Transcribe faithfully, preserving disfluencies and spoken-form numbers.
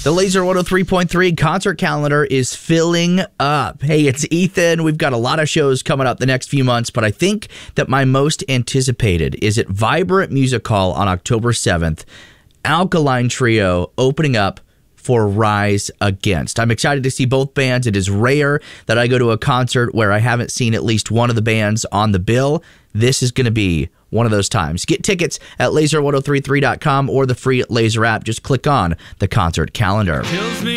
The Laser one oh three point three concert calendar is filling up. Hey, it's Ethan. We've got a lot of shows coming up the next few months, but I think that my most anticipated is at Vibrant Music Hall on October seventh. Alkaline Trio opening up for Rise Against. I'm excited to see both bands. It is rare that I go to a concert where I haven't seen at least one of the bands on the bill. This is going to be one of those times. Get tickets at laser ten thirty-three dot com or the free Laser app. Just click on the concert calendar.